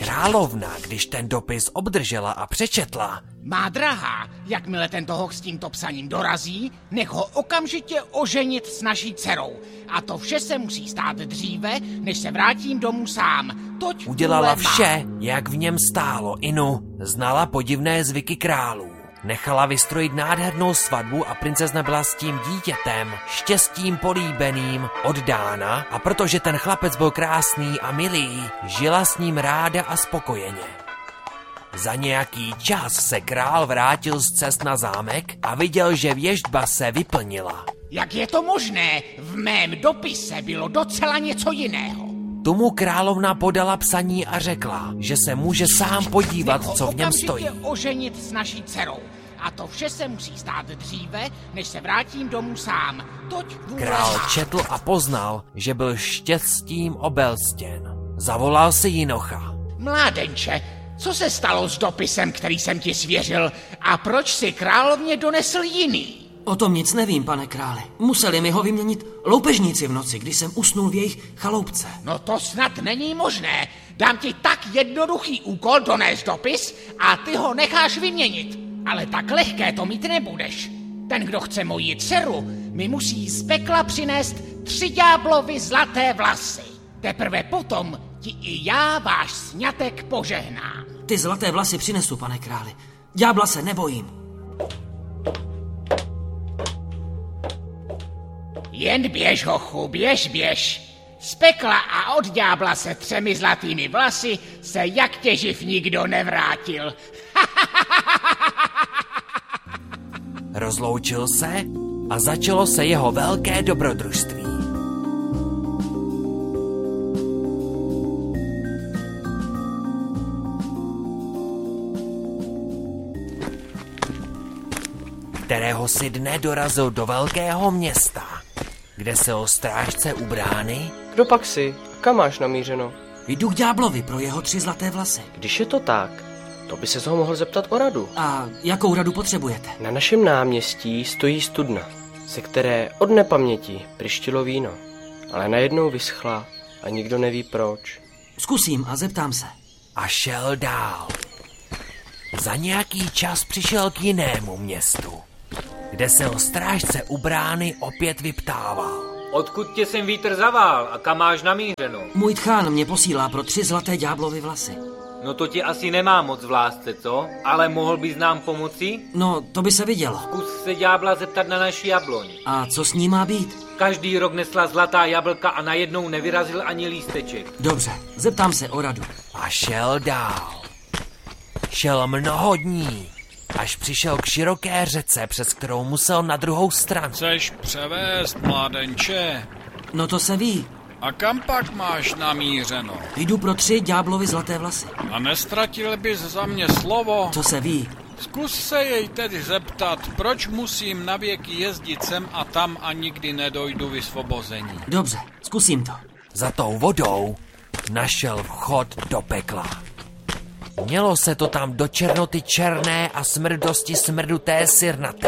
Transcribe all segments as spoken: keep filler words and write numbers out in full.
Královna, když ten dopis obdržela a přečetla. Má drahá, jakmile tento hoch s tímto psaním dorazí, nech ho okamžitě oženit s naší dcerou. A to vše se musí stát dříve, než se vrátím domů sám. Toť udělala vše, jak v něm stálo. Inu znala podivné zvyky králů. Nechala vystrojit nádhernou svatbu a princezna byla s tím dítětem štěstím políbeným oddána a protože ten chlapec byl krásný a milý, žila s ním ráda a spokojeně. Za nějaký čas se král vrátil z cest na zámek a viděl, že věštba se vyplnila. Jak je to možné? V mém dopise bylo docela něco jiného. Tomu královna podala psaní a řekla, že se může sám podívat, co v něm stojí. Oženit s naší dcerou. A to vše se musí stát dříve, než se vrátím domů sám. Toť král četl a poznal, že byl štěstím obelstěn. Zavolal si Jinocha. Mládenče, co se stalo s dopisem, který jsem ti svěřil, a proč si královně donesl jiný? O tom nic nevím, pane králi. Museli mi ho vyměnit loupežníci v noci, když jsem usnul v jejich chaloupce. No to snad není možné. Dám ti tak jednoduchý úkol donést dopis a ty ho necháš vyměnit. Ale tak lehké to mít nebudeš. Ten, kdo chce moji dceru, mi musí z pekla přinést tři ďáblovy zlaté vlasy. Teprve potom ti i já váš sňatek požehnám. Ty zlaté vlasy přinesu, pane králi. Ďábla se nebojím. Jen běž, hochu, běž, běž. Z pekla a od ďábla se třemi zlatými vlasy se jak těživ nikdo nevrátil. Rozloučil se a začalo se jeho velké dobrodružství. Kterého si dne dorazil do velkého města, kde se o strážce u brány... Kdo pak jsi? Kam máš namířeno? Jdu k ďáblovi pro jeho tři zlaté vlasy. Když je to tak, to by se ho mohl zeptat o radu. A jakou radu potřebujete? Na našem náměstí stojí studna, ze které od nepaměti pryštilo víno, ale najednou vyschla a nikdo neví proč. Zkusím a zeptám se. A šel dál. Za nějaký čas přišel k jinému městu, kde se o strážce u brány opět vyptával. Odkud tě sem vítr zavál a kam máš namířeno? Můj tchán mě posílá pro tři zlaté ďáblovy vlasy. No to ti asi nemá moc v lásce, co? Ale mohl bys nám pomoci? No, to by se vidělo. Zkus se ďábla zeptat na naši jabloň. A co s ní má být? Každý rok nesla zlatá jablka a najednou nevyrazil ani lísteček. Dobře, zeptám se o radu. A šel dál. Šel mnoho dní, až přišel k široké řece, přes kterou musel na druhou stranu. Chceš převést, mládenče? No to se ví. A kam pak máš namířeno? Jdu pro tři ďáblovy zlaté vlasy. A nestratil bys za mě slovo? To se ví. Zkus se jej tedy zeptat, proč musím navěky jezdit sem a tam a nikdy nedojdu vysvobození. Dobře, zkusím to. Za tou vodou našel vchod do pekla. Mělo se to tam do černoty černé a smrdosti smrduté sirnaté.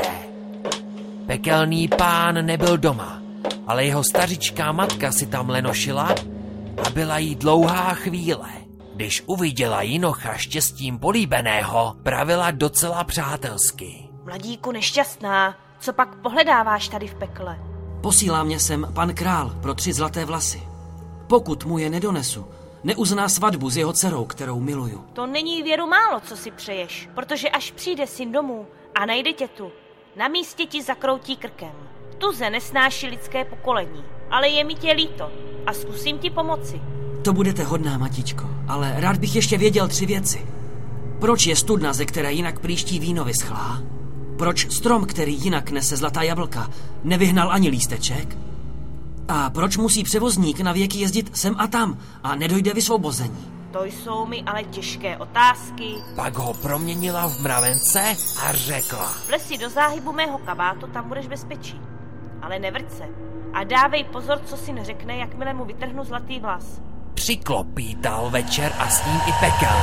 Pekelný pán nebyl doma, ale jeho stařičká matka si tam lenošila a byla jí dlouhá chvíle. Když uviděla Jinocha štěstím políbeného, pravila docela přátelsky. Mladíku nešťastná, co pak pohledáváš tady v pekle? Posílá mě sem pan král pro tři zlaté vlasy. Pokud mu je nedonesu, neuzná svatbu s jeho dcerou, kterou miluju. To není věru málo, co si přeješ, protože až přijde syn domů a najde tě tu, na místě ti zakroutí krkem. Tuze nesnáší lidské pokolení, ale je mi tě líto a zkusím ti pomoci. To budete hodná, matičko, ale rád bych ještě věděl tři věci. Proč je studna, ze které jinak příští víno vyschlá? Proč strom, který jinak nese zlatá jablka, nevyhnal ani lísteček? A proč musí převozník na věky jezdit sem a tam a nedojde vysvobození? To jsou mi ale těžké otázky. Pak ho proměnila v mravence a řekla. Vlez si do záhybu mého kabátu, tam budeš bezpečí. Ale nevrť se a dávej pozor, co si neřekne, jakmile mu vytrhnu zlatý vlas. Přiklopítal večer a s ním i pekel.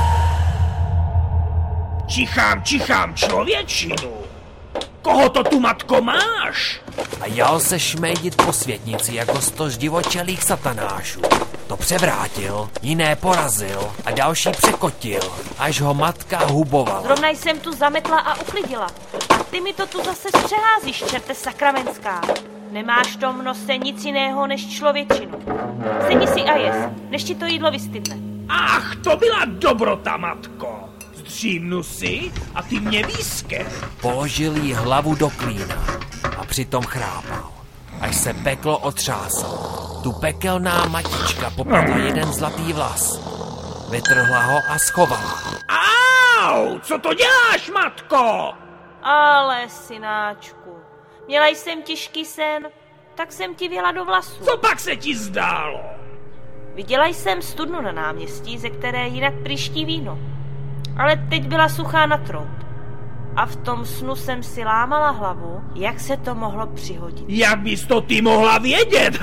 Čichám, čichám, člověčinu. Koho to tu, matko, máš? A jel se šmejdit po světnici jako sto zdivočelých satanášů. To převrátil, jiné porazil a další překotil, až ho matka hubovala. Zrovna jsem tu zametla a uklidila. A ty mi to tu zase střeházíš, čerte sakramenská. Nemáš v tom nose nic jiného než člověčinu. Sedni si a jes, než ti to jídlo vystydne. Ach, to byla dobrota, matko. Zdřímnu si a ty mě výzke. Položil jí hlavu do klína a přitom chrápal, až se peklo otřásalo. Tu pekelná matička popadla jeden zlatý vlas. Vytrhla ho a schovala. Au, co to děláš, matko? Ale, synáčku, měla jsem těžký sen, tak jsem ti věla do vlasů. Co pak se ti zdálo? Viděla jsem studnu na náměstí, ze které jinak pryští víno. Ale teď byla suchá na trout. A v tom snu jsem si lámala hlavu, jak se to mohlo přihodit. Jak bys to ty mohla vědět?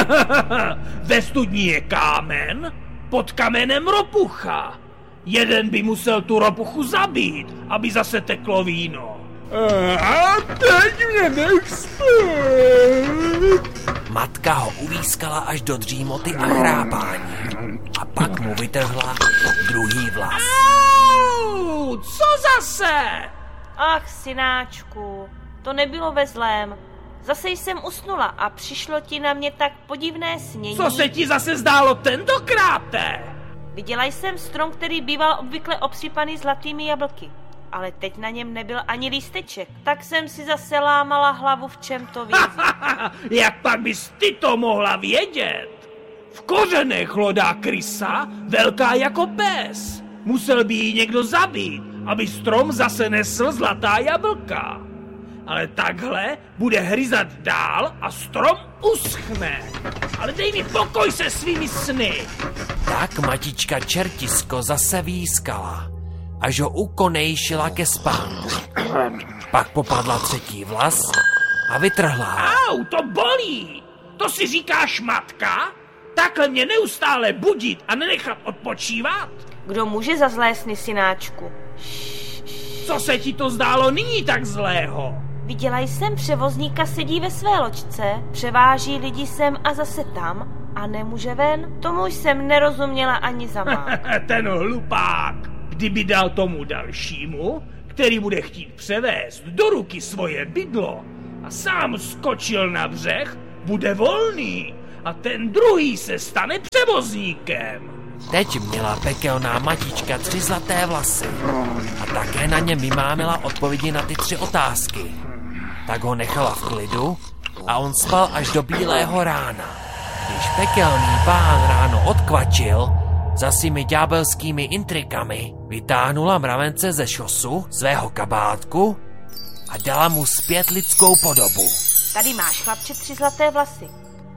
Ve studni je kámen, pod kamenem ropucha. Jeden by musel tu ropuchu zabít, aby zase teklo víno. A teď mě nech spát. Matka ho uvískala až do dřímoty a chrápání. A pak mu vytrhla druhý vlas. Au, co zase? Ach, synáčku, to nebylo ve zlém. Zase jsem usnula a přišlo ti na mě tak podivné snění. Co se ti zase zdálo tentokráte? Viděla jsem strom, který býval obvykle obsypaný zlatými jablky. Ale teď na něm nebyl ani lísteček. Tak jsem si zase lámala hlavu, v čem to vězí. Jak pak bys ty to mohla vědět? V kořenech hlodá krysa, velká jako pes. Musel by ji někdo zabít, aby strom zase nesl zlatá jablka. Ale takhle bude hryzat dál a strom uschne. Ale dej mi pokoj se svými sny. Tak matička čertisko zase výskala, až ho ukonejšila ke spánku. Pak popadla třetí vlas a vytrhla. Au, to bolí. To si říkáš matka? Takhle mě neustále budit a nenechat odpočívat? Kdo může za zlé sny, synáčku? Co se ti to zdálo nyní tak zlého? Viděla jsem převozníka, sedí ve své loďce, převáží lidi sem a zase tam a nemůže ven. Tomu jsem nerozuměla ani za mák. Ten hlupák, kdyby dal tomu dalšímu, který bude chtít převést do ruky svoje bydlo a sám skočil na břeh, bude volný a ten druhý se stane převozníkem. Teď měla pekelná matička tři zlaté vlasy a také na něm vymámila odpovědi na ty tři otázky. Tak ho nechala v klidu a on spal až do bílého rána. Když pekelný pán ráno odkvačil, za svými ďábelskými intrikami vytáhnula mravence ze šosu, svého kabátku a dala mu zpět lidskou podobu. Tady máš, chlapče, tři zlaté vlasy.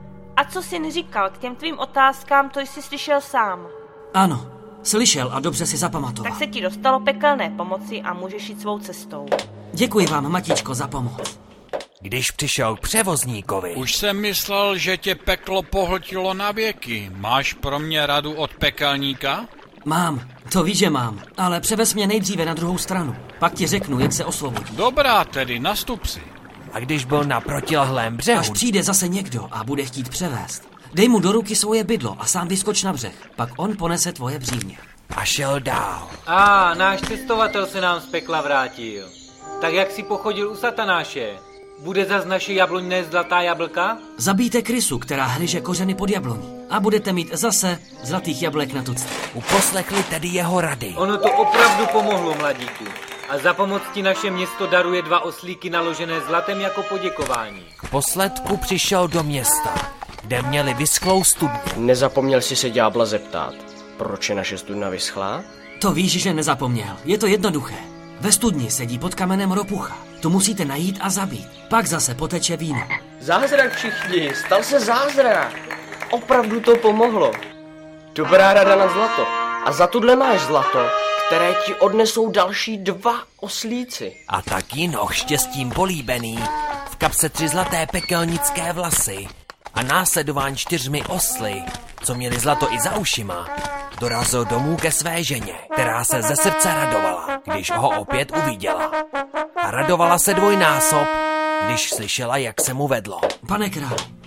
A co jsi říkal k těm tvým otázkám, to jsi slyšel sám. Ano, slyšel a dobře si zapamatoval. Tak se ti dostalo pekelné pomoci a můžeš jít svou cestou. Děkuji vám, matičko, za pomoc. Když přišel k převozníkovi... Už jsem myslel, že tě peklo pohltilo na věky. Máš pro mě radu od pekelníka? Mám, to víš, že mám, ale převez mě nejdříve na druhou stranu. Pak ti řeknu, jak se osvobodit. Dobrá tedy, nastup si. A když byl na protilehlém břehu... Až přijde zase někdo a bude chtít převést, dej mu do ruky svoje bydlo a sám vyskoč na břeh. Pak on ponese tvoje břímě. A šel dál. A náš cestovatel se nám z pekla vrátil. Tak jak si pochodil u satanáše? Bude zas naše jabloňné zlatá jablka? Zabijte krysu, která hryže kořeny pod jabloní. A budete mít zase zlatých jablek na tucty. Uposlechli tedy jeho rady. Ono to opravdu pomohlo, mladíku. A za pomoc ti naše město daruje dva oslíky naložené zlatem jako poděkování. K posledku přišel do města, kde měli vyschlou studnu. Nezapomněl jsi se ďábla zeptat, proč je naše studna vyschlá? To víš, že nezapomněl. Je to jednoduché. Ve studni sedí pod kamenem ropucha. Tu musíte najít a zabít. Pak zase poteče víno. Zázrak všichni, stal se zázrak. Opravdu to pomohlo. Dobrá rada na zlato. A za tuhle máš zlato, které ti odnesou další dva oslíci. A tak Jinoch štěstím políbený, v kapse tři zlaté pekelnické vlasy a následován čtyřmi osly, co měli zlato i za ušima, dorazil domů ke své ženě, která se ze srdce radovala, když ho opět uviděla. A radovala se dvojnásob, když slyšela, jak se mu vedlo. Pane králi,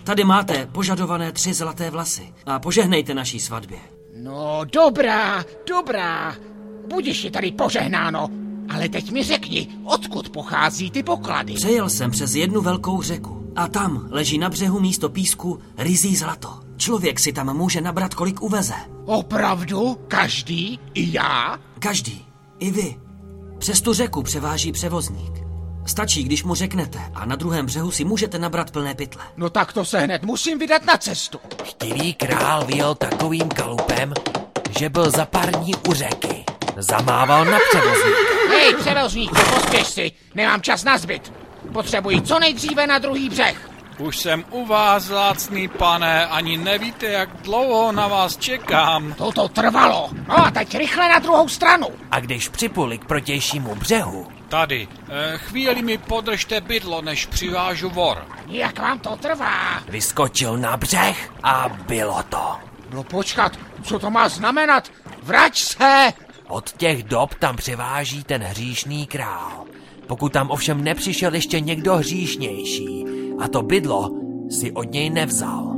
Tady máte požadované tři zlaté vlasy a požehnejte naší svatbě. No, dobrá, dobrá. Budiš je tady požehnáno. Ale teď mi řekni, odkud pochází ty poklady? Přejel jsem přes jednu velkou řeku a tam leží na břehu místo písku ryzí zlato. Člověk si tam může nabrat, kolik uveze. Opravdu? Každý? I já? Každý. I vy. Přes tu řeku převáží převozník. Stačí, když mu řeknete a na druhém břehu si můžete nabrat plné pytle. No tak to se hned musím vydat na cestu. Chtivý král vyjel takovým kalupem, že byl za pár dní u řeky. Zamával na převozníka. Hej, převozníku, pospěš si, nemám čas na zbyt. Potřebuji co nejdříve na druhý břeh. Už jsem u vás, vzácný pane, ani nevíte, jak dlouho na vás čekám. To trvalo. No a teď rychle na druhou stranu. A když připluli k protějšímu břehu... Tady, eh, chvíli mi podržte bydlo, než přivážu vor. Jak vám to trvá? Vyskočil na břeh a bylo to. No počkat, co to má znamenat? Vrať se! Od těch dob tam převáží ten hříšný král. Pokud tam ovšem nepřišel ještě někdo hříšnější a to bydlo si od něj nevzal.